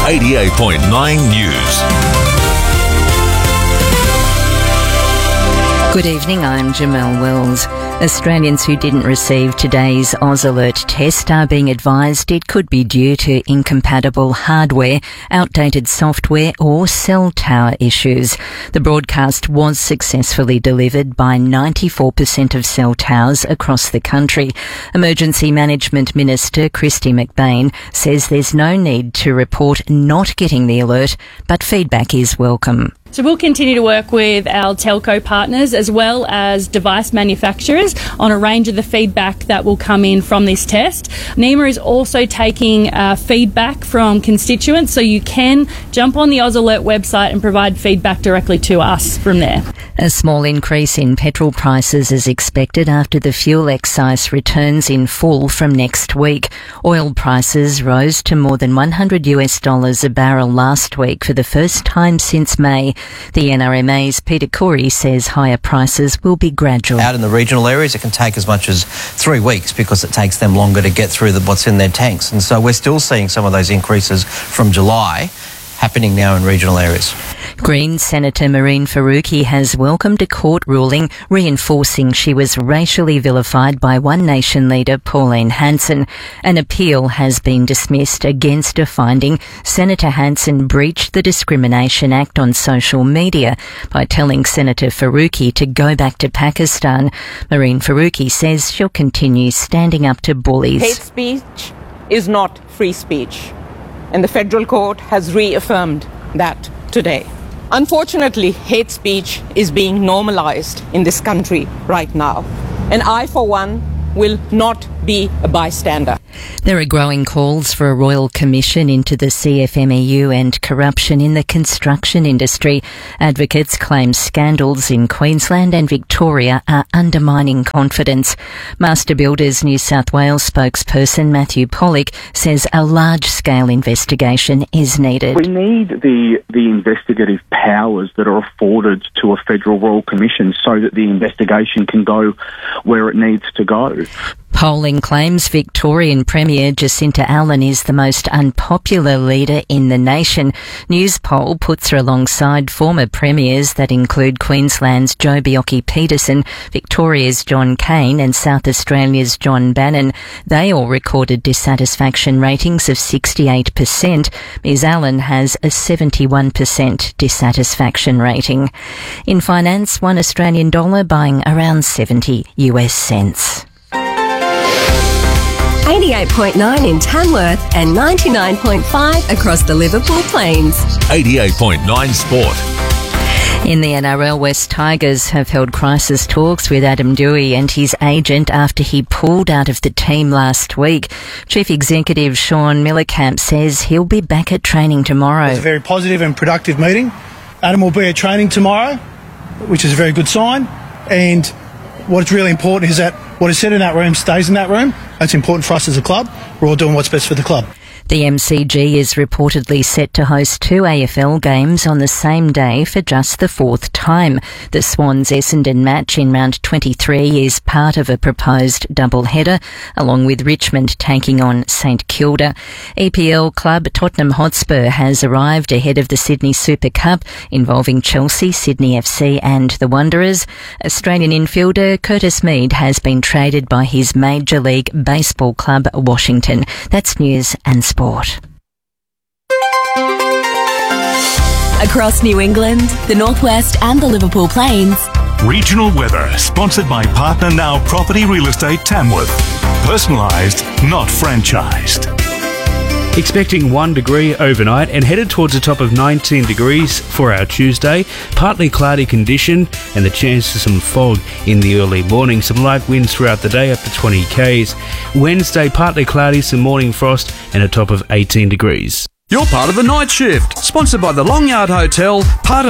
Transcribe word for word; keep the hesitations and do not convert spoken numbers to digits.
eighty-eight point nine News. Good evening, I'm Jamelle Wells. Australians who didn't receive today's Oz Alert test are being advised it could be due to incompatible hardware, outdated software or cell tower issues. The broadcast was successfully delivered by ninety-four percent of cell towers across the country. Emergency Management Minister Kristy McBain says there's no need to report not getting the alert, but feedback is welcome. So we'll continue to work with our telco partners as well as device manufacturers on a range of the feedback that will come in from this test. NEMA is also taking uh, feedback from constituents, so you can jump on the Oz Alert website and provide feedback directly to us from there. A small increase in petrol prices is expected after the fuel excise returns in full from next week. Oil prices rose to more than one hundred US dollars a barrel last week for the first time since May. The N R M A's Peter Corey says higher prices will be gradual. Out in the regional areas, it can take as much as three weeks because it takes them longer to get through the, what's in their tanks. And so we're still seeing some of those increases from July happening now in regional areas. Green Senator Mehreen Faruqi has welcomed a court ruling reinforcing she was racially vilified by One Nation leader Pauline Hanson. An appeal has been dismissed against a finding Senator Hanson breached the Discrimination Act on social media by telling Senator Faruqi to go back to Pakistan. Mehreen Faruqi says she'll continue standing up to bullies. Hate speech is not free speech, and the federal court has reaffirmed that today. Unfortunately, hate speech is being normalized in this country right now, and I, for one, will not be a bystander. There are growing calls for a royal commission into the C F M E U and corruption in the construction industry. Advocates claim scandals in Queensland and Victoria are undermining confidence. Master Builders New South Wales spokesperson Matthew Pollock says a large-scale investigation is needed. We need the, the investigative powers that are afforded to a federal royal commission so that the investigation can go where it needs to go. Polling claims Victorian Premier Jacinta Allan is the most unpopular leader in the nation. Newspoll puts her alongside former premiers that include Queensland's Joh Bjelke-Petersen, Victoria's John Cain and South Australia's John Bannon. They all recorded dissatisfaction ratings of sixty-eight percent. Ms Allan has a seventy-one percent dissatisfaction rating. In finance, one Australian dollar buying around seventy US cents. eighty-eight point nine in Tamworth and ninety-nine point five across the Liverpool Plains. eighty-eight point nine Sport. In the N R L, West Tigers have held crisis talks with Adam Doueihi and his agent after he pulled out of the team last week. Chief Executive Sean Millercamp says he'll be back at training tomorrow. It was a very positive and productive meeting. Adam will be at training tomorrow, which is a very good sign. And what's really important is that what is said in that room stays in that room. That's important for us as a club. We're all doing what's best for the club. The M C G is reportedly set to host two A F L games on the same day for just the fourth time. The Swans-Essendon match in round twenty-three is part of a proposed doubleheader, along with Richmond taking on St Kilda. E P L club Tottenham Hotspur has arrived ahead of the Sydney Super Cup, involving Chelsea, Sydney F C and the Wanderers. Australian infielder Curtis Mead has been traded by his Major League Baseball club Washington. That's news and sport. Sport. Across New England, the Northwest and the Liverpool Plains. Regional weather sponsored by Partner Now Property Real Estate Tamworth. Personalised, not franchised. Expecting one degree overnight and headed towards a top of nineteen degrees for our Tuesday. Partly cloudy condition and the chance of some fog in the early morning. Some light winds throughout the day up to twenty k's. Wednesday, partly cloudy, some morning frost and a top of eighteen degrees. You're part of the night shift. Sponsored by the Long Yard Hotel, part of